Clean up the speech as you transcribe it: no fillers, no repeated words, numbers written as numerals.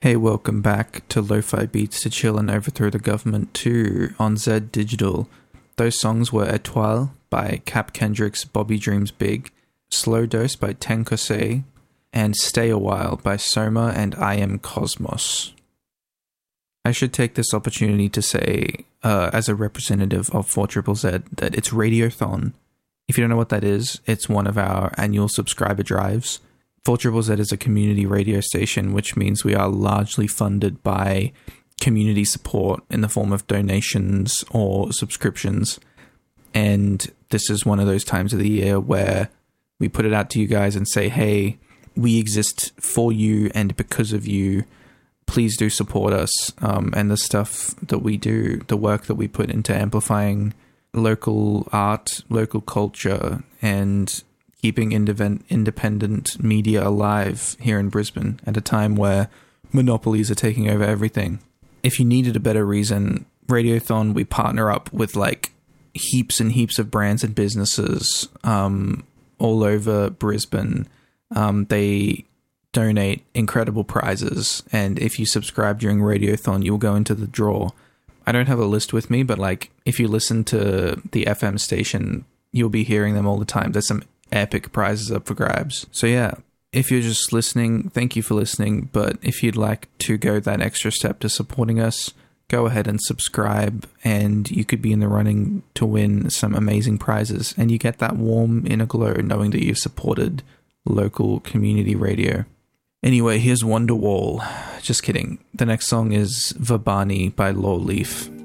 Hey, welcome back to Lo-Fi Beats to Chill and Overthrow the Government 2 on Zed Digital. Those songs were Etoile by Cap Kendrick's Bobby Dreams Big, Slow Dose by Tenkosei, and Stay a While by Soma and I Am Cosmos. I should take this opportunity to say, as a representative of 4ZZZ, that it's Radiothon. If you don't know what that is, it's one of our annual subscriber drives. 4ZZZ is a community radio station, which means we are largely funded by community support in the form of donations or subscriptions. And this is one of those times of the year where we put it out to you guys and say, hey, we exist for you and because of you. Please do support us. And the stuff that we do, the work that we put into amplifying local art, local culture, and keeping independent media alive here in Brisbane at a time where monopolies are taking over everything. If you needed a better reason, Radiothon, we partner up with like heaps and heaps of brands and businesses all over Brisbane. They donate incredible prizes, and if you subscribe during Radiothon, you'll go into the draw. I don't have a list with me, but like if you listen to the FM station, you'll be hearing them all the time. There's some epic prizes up for grabs. So yeah, if you're just listening, thank you for listening. But if you'd like to go that extra step to supporting us, go ahead and subscribe, and you could be in the running to win some amazing prizes. And you get that warm inner glow knowing that you've supported local community radio. Anyway, here's Wonderwall. Just kidding. The next song is Vabani by Law Leaf.